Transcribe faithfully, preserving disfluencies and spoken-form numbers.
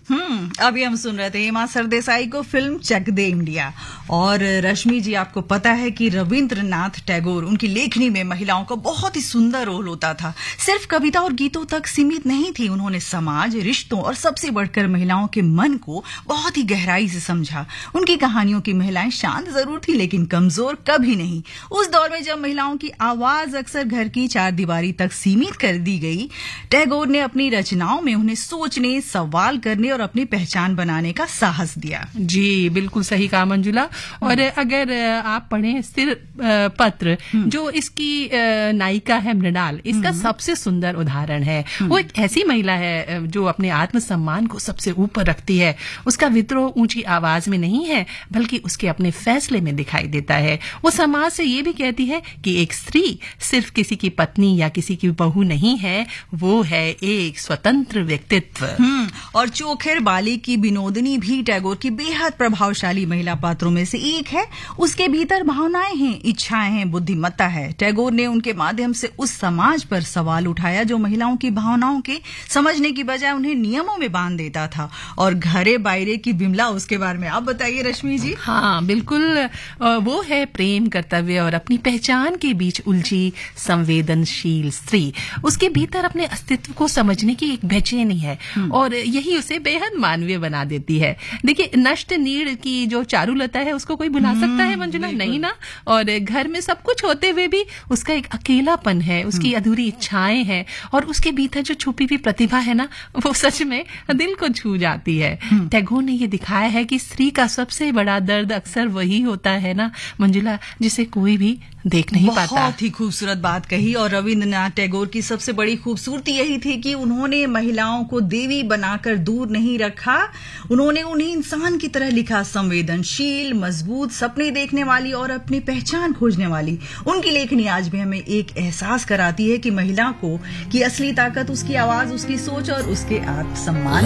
हम्म अभी हम सुन रहे थे हेमा सरदेसाई को फिल्म चक दे इंडिया। और रश्मि जी, आपको पता है कि रविंद्रनाथ टैगोर, उनकी लेखनी में महिलाओं का बहुत ही सुंदर रोल होता था। सिर्फ कविता और गीतों तक सीमित नहीं थी, उन्होंने समाज, रिश्तों और सबसे बढ़कर महिलाओं के मन को बहुत ही गहराई से समझा। उनकी कहानियों की महिलाएं शांत जरूर थी, लेकिन कमजोर कभी नहीं। उस दौर में जब महिलाओं की आवाज अक्सर घर की चार दीवारी तक सीमित कर दी गई, टैगोर ने अपनी रचनाओं में उन्हें सोचने, सवाल करने और अपनी पहचान बनाने का साहस दिया। जी, बिल्कुल सही कहा मंजुला। और अगर आप पढ़ें स्थिर पत्र, जो इसकी नायिका है मृणाल, इसका सबसे सुंदर उदाहरण है। वो एक ऐसी महिला है जो अपने आत्मसम्मान को सबसे ऊपर रखती है। उसका विद्रोह ऊंची आवाज में नहीं है, बल्कि उसके अपने फैसले में दिखाई देता है। वो समाज से ये भी कहती है कि एक स्त्री सिर्फ किसी की पत्नी या किसी की बहू नहीं है, वो है एक स्वतंत्र व्यक्तित्व। और चोखेर बाली की विनोदिनी भी टैगोर की बेहद प्रभावशाली महिला पात्रों में से एक है। उसके भीतर भावनाएं हैं, इच्छाएं हैं, बुद्धिमत्ता है। टैगोर ने उनके माध्यम से उस समाज पर सवाल उठाया जो महिलाओं की भावनाओं के समझने की बजाय उन्हें नियमों में बांध देता था। और घरे बायरे की बिमला, उसके बारे में आप बताइए रश्मि जी। हाँ, बिल्कुल। वो है प्रेम, कर्तव्य और अपनी पहचान के बीच उलझी संवेदनशील स्त्री। उसके भीतर अपने अस्तित्व को समझने की एक बेचैनी है और यही उसे बेहद मानवीय बना देती है। देखिए, नष्ट नीड़ की जो चारुलता है, उसको कोई भुला सकता है मंजुला? नहीं ना। और घर में सब कुछ होते हुए भी उसका एक अकेलापन है, उसकी अधूरी इच्छाएं हैं और उसके भीतर जो छुपी हुई प्रतिभा है ना, वो सच में दिल को छू जाती है। टैगोर ने ये दिखाया है कि स्त्री का सबसे बड़ा दर्द अक्सर वही होता है ना मंजुला, जिसे कोई भी देख नहीं पाता। बहुत ही खूबसूरत बात कही। और रविंद्रनाथ टैगोर की सबसे बड़ी खूबसूरती यही थी कि उन्होंने महिलाओं को देवी बनाकर दूर नहीं रखा, उन्होंने उन्हें इंसान की तरह लिखा, संवेदनशील, मजबूत, सपने देखने वाली और अपनी पहचान खोजने वाली। उनकी लेखनी आज भी हमें एक एहसास कराती है कि महिला को की असली ताकत उसकी आवाज, उसकी सोच और उसके आत्मसम्मान